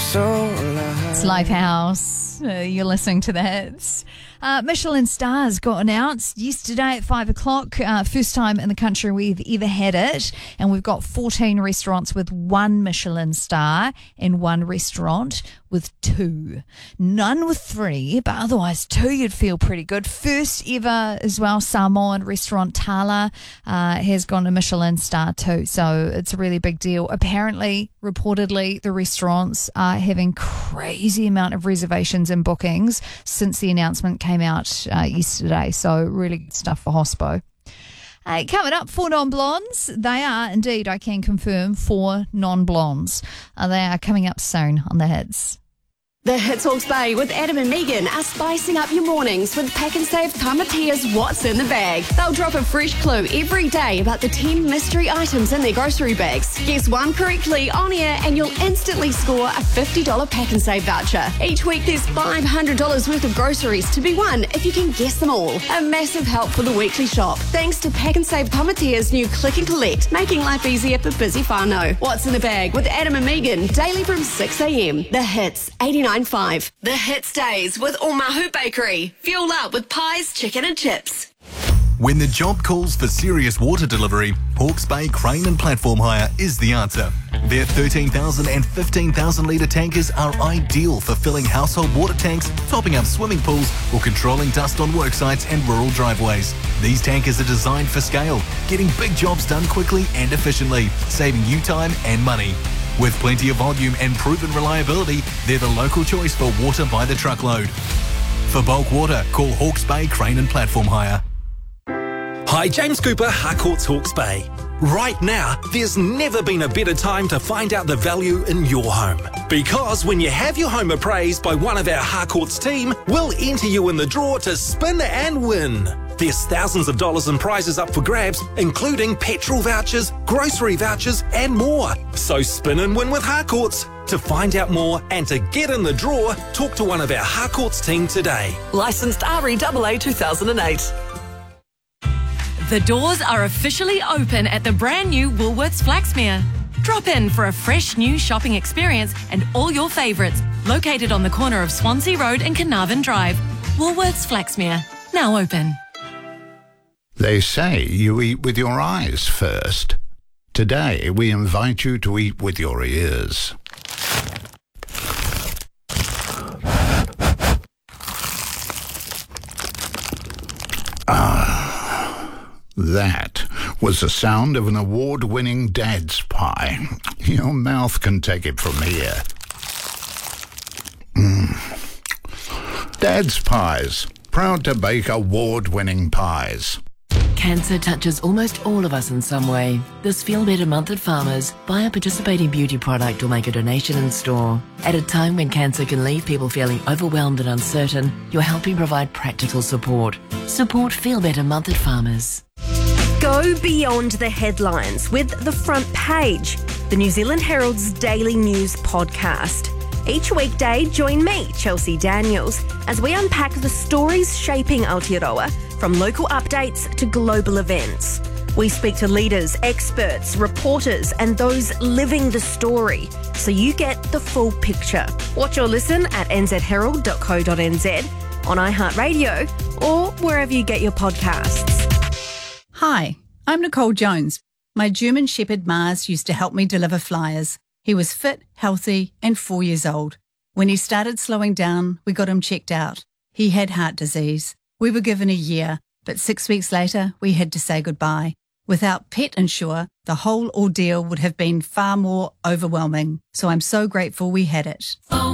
so alive. It's Lifehouse. You're listening to the hits. Michelin stars got announced yesterday at 5 o'clock. First time in the country we've ever had it. And we've got 14 restaurants with 1 Michelin star and 1 restaurant with 2. None with 3, but otherwise 2 you'd feel pretty good. First ever as well, Samoan restaurant Tala has gone a Michelin star too. So it's a really big deal. Apparently, reportedly, the restaurants are having crazy amount of reservations and bookings since the announcement came out yesterday. So really good stuff for Hospo. Coming up, 4 non-blondes. They are indeed, I can confirm, 4 non-blondes. They are coming up soon on the hits. The Hits Hawke's Bay with Adam and Megan are spicing up your mornings with Pack and Save Tamatia's What's in the Bag. They'll drop a fresh clue every day about the 10 mystery items in their grocery bags. Guess one correctly on air and you'll instantly score a $50 Pack and Save voucher. Each week there's $500 worth of groceries to be won if you can guess them all. A massive help for the weekly shop. Thanks to Pack and Save Tamatia's new Click and Collect, making life easier for busy whānau. What's in the Bag with Adam and Megan, daily from 6 a.m. The Hits 89.5. The Hits Days with Omahu Bakery. Fuel up with pies, chicken and chips. When the job calls for serious water delivery, Hawke's Bay Crane and Platform Hire is the answer. Their 13,000 and 15,000 litre tankers are ideal for filling household water tanks, topping up swimming pools or controlling dust on work sites and rural driveways. These tankers are designed for scale, getting big jobs done quickly and efficiently, saving you time and money. With plenty of volume and proven reliability, they're the local choice for water by the truckload. For bulk water, call Hawke's Bay Crane and Platform Hire. Hi, James Cooper, Harcourt's Hawke's Bay. Right now, there's never been a better time to find out the value in your home. Because when you have your home appraised by one of our Harcourt's team, we'll enter you in the draw to spin and win. There's thousands of dollars in prizes up for grabs, including petrol vouchers, grocery vouchers, and more. So spin and win with Harcourt's. To find out more and to get in the draw, talk to one of our Harcourt's team today. Licensed REAA 2008. The doors are officially open at the brand new Woolworths Flaxmere. Drop in for a fresh new shopping experience and all your favourites, located on the corner of Swansea Road and Carnarvon Drive. Woolworths Flaxmere, now open. They say you eat with your eyes first. Today, we invite you to eat with your ears. That was the sound of an award-winning Dad's Pie. Your mouth can take it from here. Dad's Pies, proud to bake award-winning pies. Cancer touches almost all of us in some way. This Feel Better Month at Farmers, buy a participating beauty product or make a donation in store. At a time when cancer can leave people feeling overwhelmed and uncertain, you're helping provide practical support. Support Feel Better Month at Farmers. Go beyond the headlines with The Front Page, the New Zealand Herald's daily news podcast. Each weekday, join me, Chelsea Daniels, as we unpack the stories shaping Aotearoa, from local updates to global events. We speak to leaders, experts, reporters, and those living the story, so you get the full picture. Watch or listen at nzherald.co.nz, on iHeartRadio, or wherever you get your podcasts. Hi, I'm Nicole Jones. My German Shepherd Mars used to help me deliver flyers. He was fit, healthy, and 4 years old. When he started slowing down, we got him checked out. He had heart disease. We were given a year, but 6 weeks later, we had to say goodbye. Without Pet Insure, the whole ordeal would have been far more overwhelming. So I'm so grateful we had it.